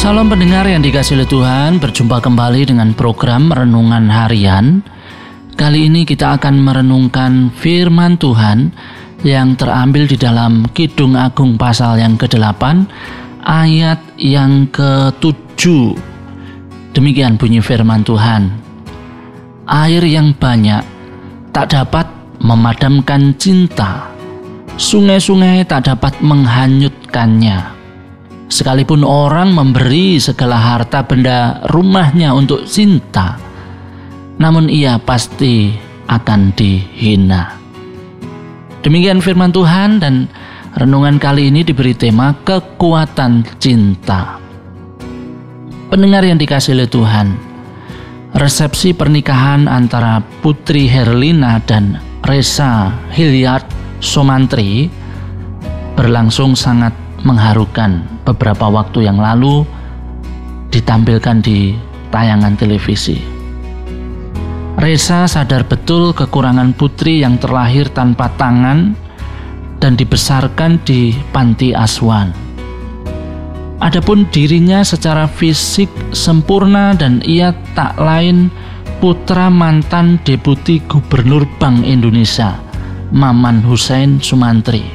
Salam pendengar yang dikasihi oleh Tuhan, berjumpa kembali dengan program Renungan Harian. Kali ini kita akan merenungkan firman Tuhan yang terambil di dalam Kidung Agung pasal yang ke-8 ayat yang ke-7. Demikian bunyi firman Tuhan. Air yang banyak tak dapat memadamkan cinta, sungai-sungai tak dapat menghanyutkannya. Sekalipun orang memberi segala harta benda rumahnya untuk cinta, namun ia pasti akan dihina. Demikian firman Tuhan, dan renungan kali ini diberi tema kekuatan cinta. Pendengar yang dikasihi oleh Tuhan, resepsi pernikahan antara Putri Herlina dan Reza Hilliard Somantri berlangsung sangat mengharukan beberapa waktu yang lalu ditampilkan di tayangan televisi. Reza sadar betul kekurangan putri yang terlahir tanpa tangan dan dibesarkan di panti asuhan. Adapun dirinya secara fisik sempurna dan ia tak lain putra mantan Deputi Gubernur Bank Indonesia, Maman Hussein Sumantri.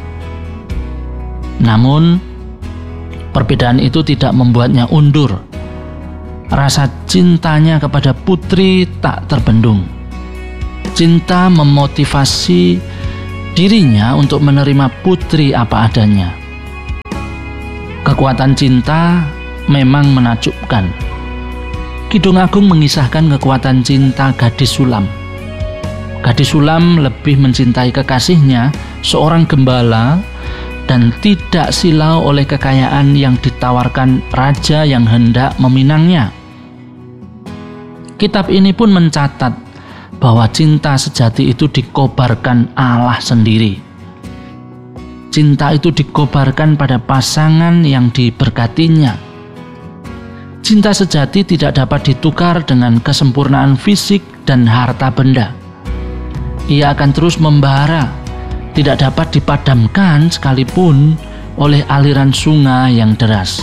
Namun, perbedaan itu tidak membuatnya undur. Rasa cintanya kepada putri tak terbendung. Cinta memotivasi dirinya untuk menerima putri apa adanya. Kekuatan cinta memang menakjubkan. Kidung Agung mengisahkan kekuatan cinta gadis Sulam. Gadis Sulam lebih mencintai kekasihnya, seorang gembala, dan tidak silau oleh kekayaan yang ditawarkan raja yang hendak meminangnya. Kitab ini pun mencatat bahwa cinta sejati itu dikobarkan Allah sendiri. Cinta itu dikobarkan pada pasangan yang diberkatinya. Cinta sejati tidak dapat ditukar dengan kesempurnaan fisik dan harta benda. Ia akan terus membara, tidak dapat dipadamkan sekalipun oleh aliran sungai yang deras.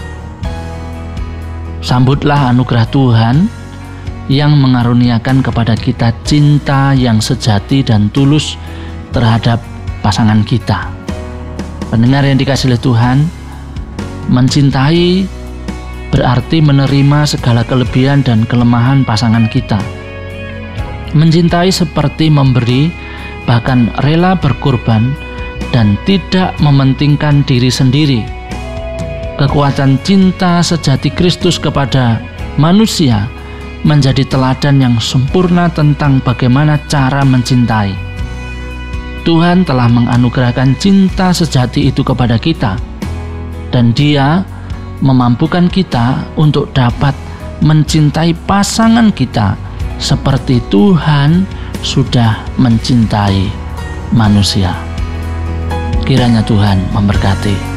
Sambutlah anugerah Tuhan yang mengaruniakan kepada kita cinta yang sejati dan tulus terhadap pasangan kita. Pendengar yang dikasihi oleh Tuhan, mencintai berarti menerima segala kelebihan dan kelemahan pasangan kita. Mencintai seperti memberi, bahkan rela berkorban dan tidak mementingkan diri sendiri. Kekuatan cinta sejati Kristus kepada manusia menjadi teladan yang sempurna tentang bagaimana cara mencintai. Tuhan telah menganugerahkan cinta sejati itu kepada kita, dan Dia memampukan kita untuk dapat mencintai pasangan kita seperti Tuhan sudah mencintai manusia. Kiranya Tuhan memberkati.